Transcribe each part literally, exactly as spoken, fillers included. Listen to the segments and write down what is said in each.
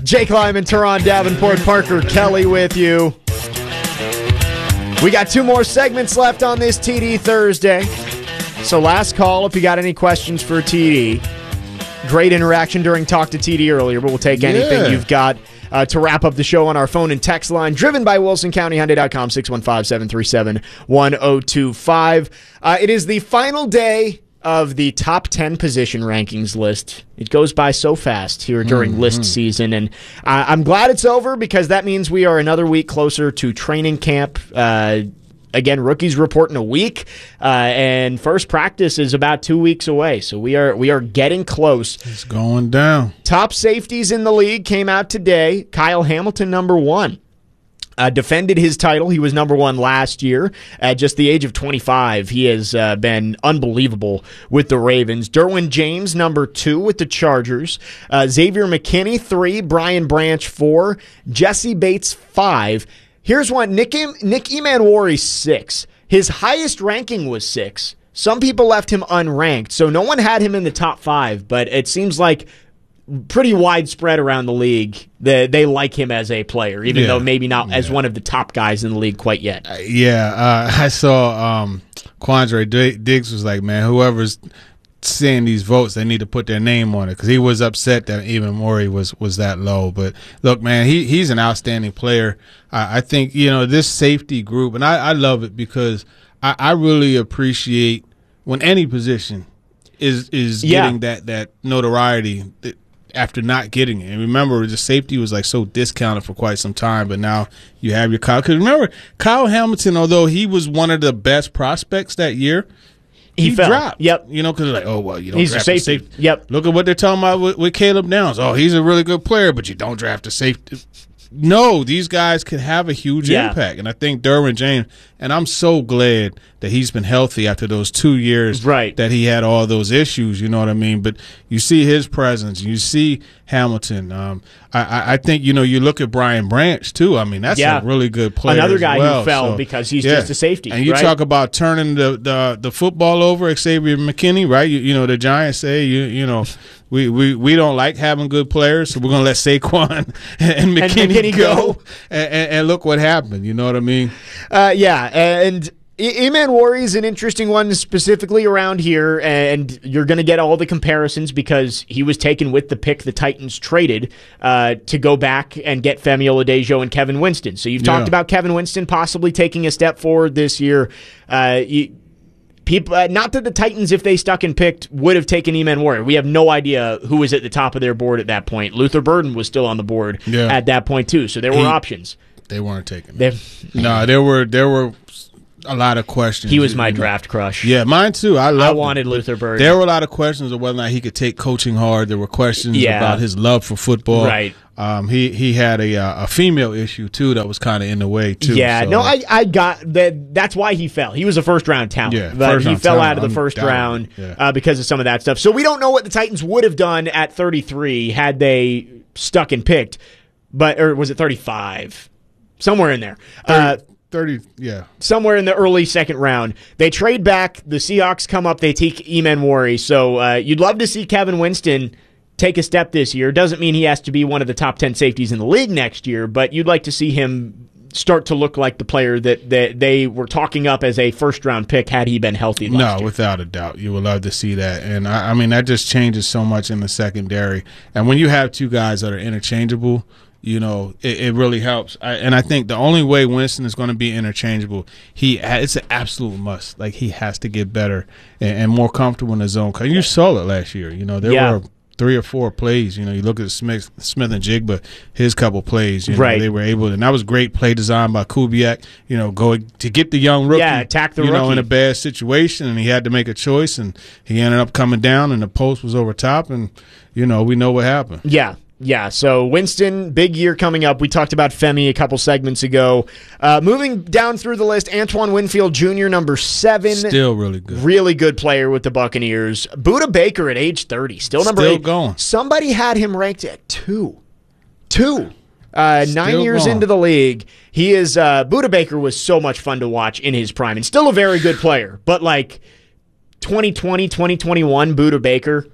Jake Lyman, Teron Davenport, Parker Kelly with you. We got two more segments left on this T D Thursday. So last call if you got any questions for T D. Great interaction during Talk to T D earlier, but we'll take anything Yeah. you've got uh, to wrap up the show on our phone and text line, driven by Wilson County Hyundai dot com, six one five, seven three seven, one zero two five. Uh, it is the final day of the top ten position rankings list. It goes by so fast here during mm-hmm. list season, and uh, I'm glad it's over because that means we are another week closer to training camp. Uh, again, rookies report in a week, uh, and first practice is about two weeks away, so we are we are getting close. It's going down. Top safeties in the league came out today. Kyle Hamilton, number one. Uh, defended his title. He was number one last year. At just the age of twenty-five, he has uh, been unbelievable with the Ravens. Derwin James, number two with the Chargers. Uh, Xavier McKinney, three. Brian Branch, four. Jesse Bates, five. Here's one. Nick, Nick Emanwari, six. His highest ranking was six. Some people left him unranked, so no one had him in the top five, but it seems like pretty widespread around the league that they like him as a player, even yeah. though maybe not yeah. as one of the top guys in the league quite yet. Uh, yeah, uh, I saw um, Quandre Diggs was like, man, whoever's seeing these votes, they need to put their name on it because he was upset that even Maury was was that low. But look, man, he he's an outstanding player. I, I think you know this safety group, and I, I love it because I, I really appreciate when any position is is yeah. getting that that notoriety that, after not getting it. And remember, the safety was like so discounted for quite some time, but now you have your Kyle. Because remember, Kyle Hamilton, although he was one of the best prospects that year, he, he fell. dropped. Yep. You know, because like, oh, well, you don't he's draft a a safety. safety. Yep. Look at what they're talking about with, with Caleb Downs. Oh, he's a really good player, but you don't draft a safety. No, these guys can have a huge yeah. impact. And I think Derwin James, and I'm so glad that he's been healthy after those two years right. that he had all those issues, you know what I mean? But you see his presence. You see Hamilton. Um, I, I think, you know, you look at Brian Branch, too. I mean, that's yeah. a really good player. Another guy as well. who fell so, because he's yeah. just a safety. And you right? talk about turning the, the, the football over, Xavier McKinney, right? You, you know, the Giants say, you, you know, We, we we don't like having good players, so we're going to let Saquon and McKinney, and McKinney go, go. And, and, and look what happened. You know what I mean? Uh, yeah, and Emanwari is an interesting one specifically around here, and you're going to get all the comparisons because he was taken with the pick the Titans traded uh, to go back and get Femi Oladejo and Kevin Winston. So you've talked Yeah. about Kevin Winston possibly taking a step forward this year. Uh, you, People, uh, not that the Titans, if they stuck and picked, would have taken Emanwari. We have no idea who was at the top of their board at that point. Luther Burden was still on the board yeah. at that point too, so there were he, options. They weren't taking. They, no, there were there were a lot of questions. He was my you know. draft crush. Yeah, mine too. I loved I wanted him. Luther Burden. There were a lot of questions of whether or not he could take coaching hard. There were questions yeah. about his love for football. Right. Um, he he had a uh, a female issue too that was kind of in the way too. Yeah, so. no, I I got that. That's why he fell. He was a first round talent, Yeah, but first he round fell talent, out of the first round yeah. uh, because of some of that stuff. So we don't know what the Titans would have done at thirty-three had they stuck and picked, but or was it thirty-five? Somewhere in there. Uh, thirty, yeah. Somewhere in the early second round. They trade back. The Seahawks come up. They take Emanwari. So uh, you'd love to see Kevin Winston take a step this year. Doesn't mean he has to be one of the top ten safeties in the league next year, but you'd like to see him start to look like the player that, that they were talking up as a first-round pick had he been healthy last No, year. without a doubt. You would love to see that. And, I, I mean, that just changes so much in the secondary. And when you have two guys that are interchangeable, you know, it, it really helps. I, and I think the only way Winston is going to be interchangeable, he it's an absolute must. Like, he has to get better and, and more comfortable in the zone. Because you saw it last year. You know, there yeah. were three or four plays. You know, you look at Smith, Smith and Jigba, his couple plays. You know, right. they were able to, and that was great play design by Kubiak. You know, going to get the young rookie. Yeah, attack the you rookie. know, in a bad situation, and he had to make a choice, and he ended up coming down, and the post was over top, and you know, we know what happened. Yeah. Yeah, so Winston, big year coming up. We talked about Femi a couple segments ago. Uh, moving down through the list, Antoine Winfield Junior, number seven. Still really good. Really good player with the Buccaneers. Buda Baker at age thirty, still number still eight. going. Somebody had him ranked at two. Two. Uh, nine Still years going. into the league. He is, uh, Buda Baker was so much fun to watch in his prime, and still a very good player. But like twenty twenty, twenty twenty-one, Buda Baker,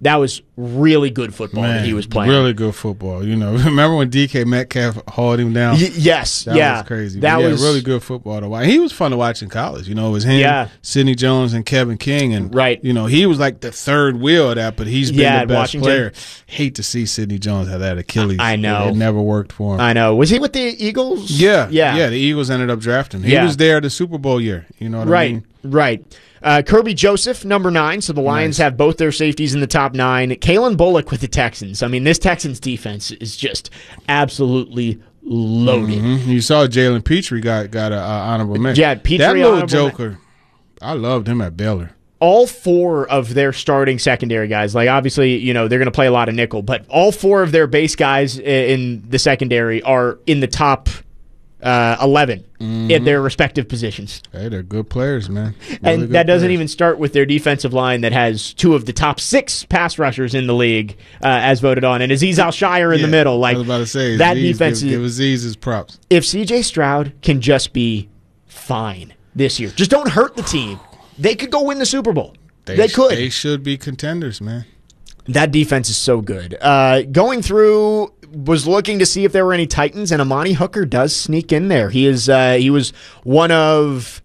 That was really good football Man, that he was playing. Really good football. You know, remember when D K Metcalf hauled him down? Y- yes, that yeah, was crazy. That but yeah, was really good football to watch. He was fun to watch in college. You know, it was him, Yeah. Sidney Jones, and Kevin King, and Right. You know, he was like the third wheel of that, but he's been Yeah, the best Washington. player. Hate to see Sidney Jones have that Achilles. I know. it, it never worked for him. I know. Was he with the Eagles? yeah, yeah, yeah. The Eagles ended up drafting him. He Yeah. was there the Super Bowl year. You know what Right, I mean? right. Uh, Kirby Joseph, number nine. So the Lions Nice. have both their safeties in the top nine. Kalen Bullock with the Texans. I mean, this Texans defense is just absolutely loaded. Mhm. You saw Jalen Petrie got got a uh, honorable mention. Yeah, Petrie that little honorable joker. I loved him at Baylor. All four of their starting secondary guys, like obviously, you know, they're going to play a lot of nickel, but all four of their base guys i- in the secondary are in the top uh, eleven Mm-hmm. in their respective positions. Hey, they're good players, man. Really And good that doesn't players. even start with their defensive line that has two of the top six pass rushers in the league uh, as voted on, and Aziz Al-Shire in the Yeah, middle. Like I was about to say that Aziz, defense. Give, is, give Aziz his props. if C J Stroud can just be fine this year, just don't hurt the team, they could go win the Super Bowl. They, sh- could. They should be contenders, man. That defense is so good. Uh, going through, was looking to see if there were any Titans, and Amani Hooker does sneak in there. He is. Uh, he was one of,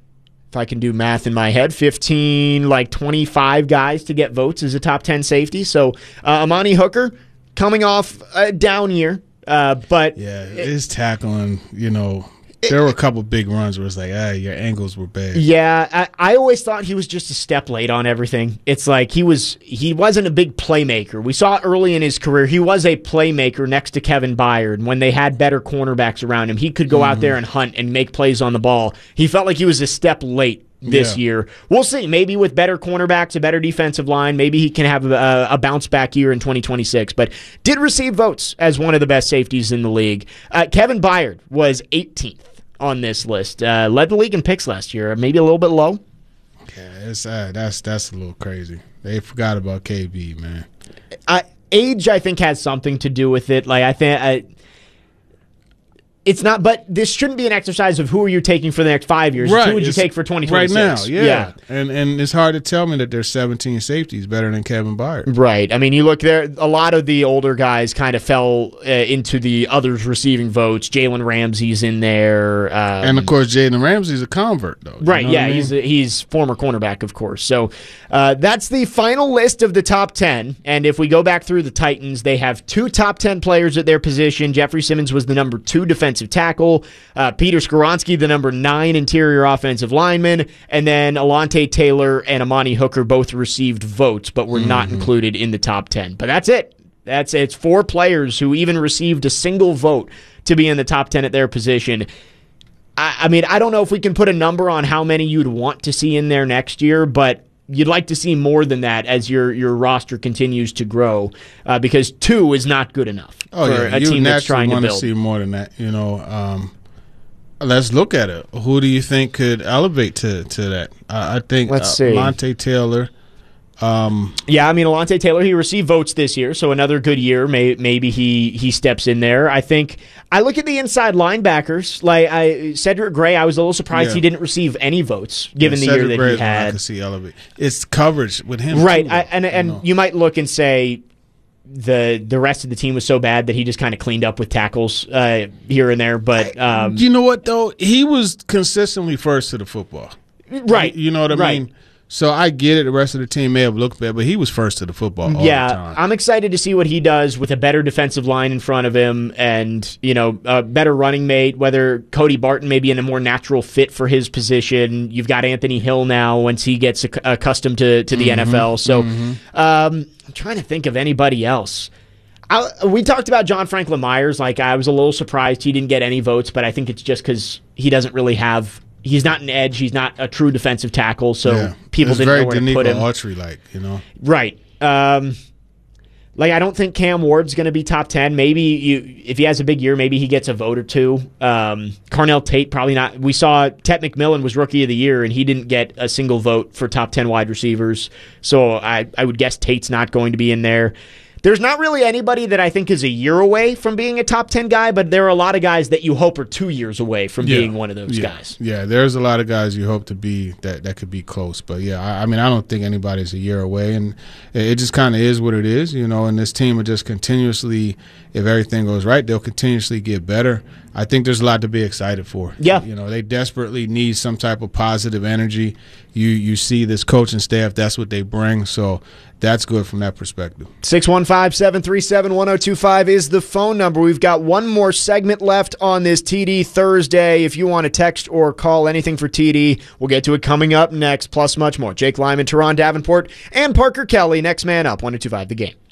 if I can do math in my head, fifteen, like twenty-five guys to get votes as a top ten safety. So uh, Amani Hooker coming off a down year, uh, but Yeah, his tackling, you know, there were a couple big runs where it's like, ah, your angles were bad. yeah, I, I always thought he was just a step late on everything. It's like he was he wasn't a big playmaker. We saw early in his career he was a playmaker next to Kevin Byard. When they had better cornerbacks around him, he could go Mm-hmm. out there and hunt and make plays on the ball. He felt like he was a step late this Yeah. year. We'll see. Maybe with better cornerbacks, a better defensive line, maybe he can have a, a bounce back year in twenty twenty-six. But did receive votes as one of the best safeties in the league. Uh, Kevin Byard was eighteenth on this list. Uh, led the league in picks last year. Maybe a little bit low. Yeah, it's, uh, that's that's a little crazy. They forgot about K B, man. I, age, I think, has something to do with it. Like I think I, it's not. But this shouldn't be an exercise of who are you taking for the next five years. It's who would you it's take for twenty right twenty-six? now? Yeah. and and it's hard to tell me that there's seventeen safeties better than Kevin Byard. Right. I mean, you look there. A lot of the older guys kind of fell uh, into the others receiving votes. Jalen Ramsey's in there, um, And of course, Jaden Ramsey's a convert, though. You right, know what yeah, I mean? he's he's former cornerback, of course. So uh, that's the final list of the top ten. And if we go back through the Titans, they have two top ten players at their position. Jeffrey Simmons was the number two defensive tackle. Uh, Peter Skoronski, the number nine interior offensive lineman. And then Alante Taylor and Amani Hooker both received votes, but were not Mm-hmm. included in the top ten. But that's it. That's it. It's four players who even received a single vote to be in the top ten at their position. I, I mean, I don't know if we can put a number on how many you'd want to see in there next year, but you'd like to see more than that as your, your roster continues to grow, uh, because two is not good enough Oh, for yeah. a You team that's trying naturally to want build. to see more than that. You know, um, let's look at it. Who do you think could elevate to, to that? Uh, I think Let's uh, see. Monte Taylor. Um, Yeah, I mean, Alante Taylor, he received votes this year, so another good year. May, maybe he he steps in there. I think I look at the inside linebackers. Like I, Cedric Gray, I was a little surprised Yeah. he didn't receive any votes given the Cedric year that Gray he is one I had. could see elevate. It's coverage with him, Right, too, though, I, and and you know. you might look and say the the rest of the team was so bad that he just kind of cleaned up with tackles uh, here and there. But um, you know what though? He was consistently first to the football. right, You know what I right. mean? So I get it. The rest of the team may have looked bad, but he was first to the football all the Yeah, time. I'm excited to see what he does with a better defensive line in front of him, and you know, a better running mate. Whether Cody Barton may be in a more natural fit for his position. You've got Anthony Hill now once he gets ac- accustomed to to the Mm-hmm. N F L. So um, I'm trying to think of anybody else. I, we talked about John Franklin Myers. Like I was a little surprised he didn't get any votes, but I think it's just because he doesn't really have. He's not an edge. He's not a true defensive tackle, so Yeah. people it's didn't very know where to put him. Autry like, you know. Right. Um, like I don't think Cam Ward's going to be top ten. Maybe you, if he has a big year, maybe he gets a vote or two. Um, Carnell Tate probably not. We saw Tet McMillan was rookie of the year, and he didn't get a single vote for top ten wide receivers. So I, I would guess Tate's not going to be in there. there's not really anybody that I think is a year away from being a top ten guy, but there are a lot of guys that you hope are two years away from yeah. being one of those yeah. guys. Yeah, there's a lot of guys you hope to be that, that could be close. But, yeah, I, I mean, I don't think anybody's a year away. And it just kind of is what it is, you know, and this team will just continuously, if everything goes right, they'll continuously get better. I think there's a lot to be excited for. Yeah. You know, they desperately need some type of positive energy. You you see this coaching staff, that's what they bring. So that's good from that perspective. six one five, seven three seven, one oh two five is the phone number. We've got one more segment left on this T D Thursday. If you want to text or call anything for T D, we'll get to it coming up next, plus much more. Jake Lyman, Teron Davenport, and Parker Kelly. Next man up, one oh two five The Game.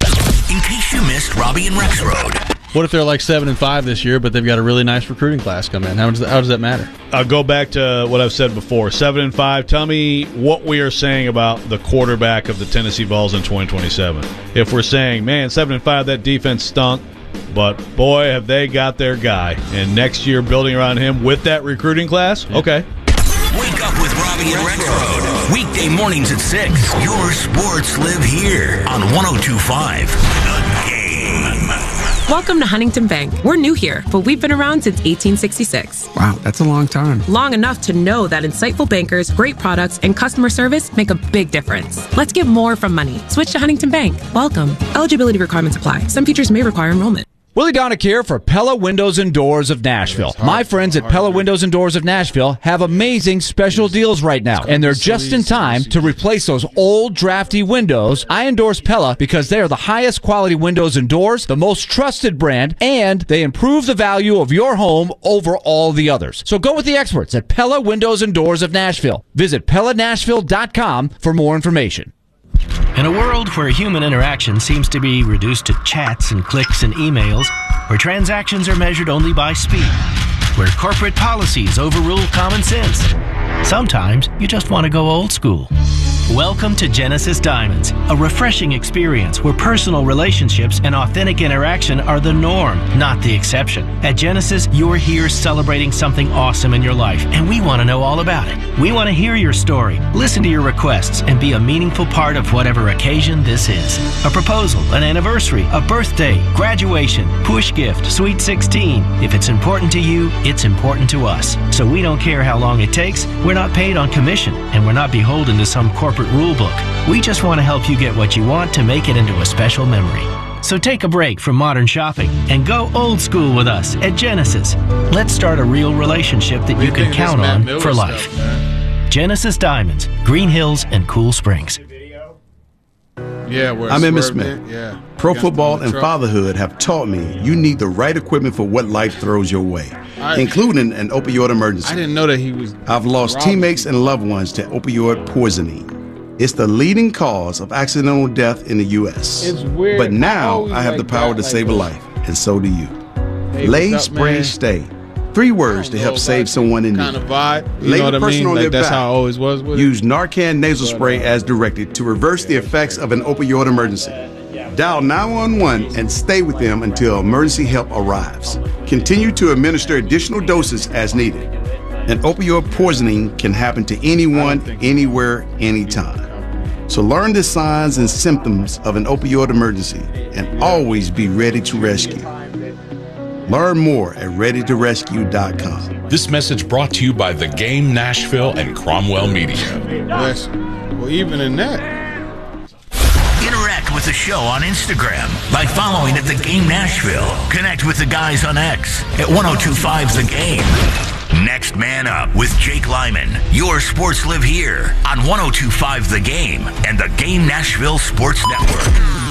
In case you missed Robbie and Rex Road. What if they're like seven and five this year, but they've got a really nice recruiting class come in? How does that, how does that matter? I'll go back to what I've said before. Seven and five. Tell me what we are saying about the quarterback of the Tennessee Vols in twenty twenty-seven. If we're saying, man, seven and five, that defense stunk, but boy, have they got their guy. And next year, building around him with that recruiting class, yeah. Okay. Wake up with Robbie and Rex Road. Weekday mornings at six. Your sports live here on one oh two point five The Game. Welcome to Huntington Bank. We're new here, but we've been around since eighteen sixty-six. Wow, that's a long time. Long enough to know that insightful bankers, great products, and customer service make a big difference. Let's get more from money. Switch to Huntington Bank. Welcome. Eligibility requirements apply. Some features may require enrollment. Willie Donick here for Pella Windows and Doors of Nashville. Yeah, My friends at Pella Windows and Doors of Nashville have amazing special deals right now, and they're just in time to replace those old, drafty windows. I endorse Pella because they are the highest quality windows and doors, the most trusted brand, and they improve the value of your home over all the others. So go with the experts at Pella Windows and Doors of Nashville. Visit Pella Nashville dot com for more information. In a world where human interaction seems to be reduced to chats and clicks and emails, where transactions are measured only by speed, where corporate policies overrule common sense, sometimes you just want to go old school. Welcome to Genesis Diamonds, a refreshing experience where personal relationships and authentic interaction are the norm, not the exception. At Genesis, you're here celebrating something awesome in your life, and we want to know all about it. We want to hear your story, listen to your requests, and be a meaningful part of whatever occasion this is. A proposal, an anniversary, a birthday, graduation, push gift, sweet sixteen. If it's important to you, it's important to us. So we don't care how long it takes. We're not paid on commission, and we're not beholden to some corporate rule book. We just want to help you get what you want to make it into a special memory. So take a break from modern shopping and go old school with us at Genesis. Let's start a real relationship that you can count on for life. Genesis Diamonds, Green Hills, and Cool Springs. Yeah, where I'm Emmitt Swerve Smith. did, Yeah. Pro football and fatherhood have taught me you need the right equipment for what life throws your way, I- including an opioid emergency. I didn't know that he was. I've lost robbing. teammates and loved ones to opioid poisoning. It's the leading cause of accidental death in the U S. It's weird. But I now always I have the like power that, to like save a this. life, and so do you. Hey, Lay, what's up, spray, man? stay. Three words to help save someone in Kind need. of vibe. You Lay know the what I person mean? on Like their that's back. how I always was with it. Use Narcan nasal spray as directed to reverse the effects of an opioid emergency. Dial nine one one and stay with them until emergency help arrives. Continue to administer additional doses as needed. An opioid poisoning can happen to anyone, anywhere, anytime. So learn the signs and symptoms of an opioid emergency and always be ready to rescue. Learn more at ready to rescue dot com. This message brought to you by The Game Nashville and Cromwell Media. Yes. Well, even in that. Interact with the show on Instagram by following at The Game Nashville. Connect with the guys on X at one oh two point five The Game. Next Man Up with Jake Lyman. Your sports live here on one oh two point five The Game and The Game Nashville Sports Network.